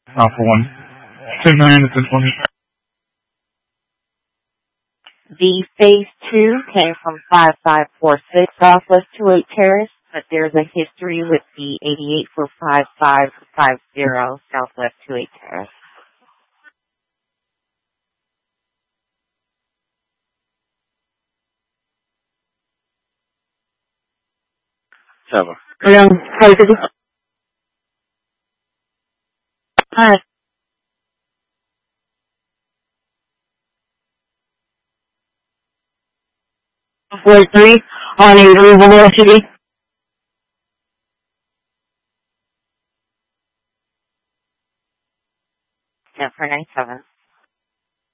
Alpha 1. 10-9 to 10-20. The phase 2 came from 5546 Southwest 28 Terrace, but there's a history with the 88 for 5550 Southwest 28 Terrace. Seven. Hi. 43 on a Louisville SUV. 10 for 97.